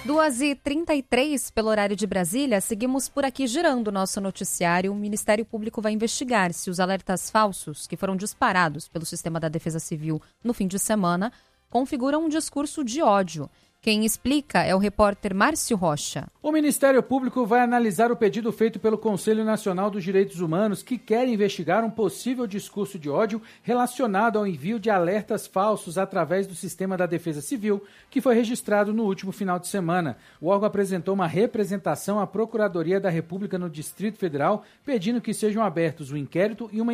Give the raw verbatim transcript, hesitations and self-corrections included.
duas e trinta e três pelo horário de Brasília, seguimos por aqui girando o nosso noticiário. O Ministério Público vai investigar se os alertas falsos que foram disparados pelo Sistema da Defesa Civil no fim de semana configuram um discurso de ódio. Quem explica é o repórter Márcio Rocha. O Ministério Público vai analisar o pedido feito pelo Conselho Nacional dos Direitos Humanos, que quer investigar um possível discurso de ódio relacionado ao envio de alertas falsos através do Sistema da Defesa Civil, que foi registrado no último final de semana. O órgão apresentou uma representação à Procuradoria da República no Distrito Federal, pedindo que sejam abertos um inquérito e uma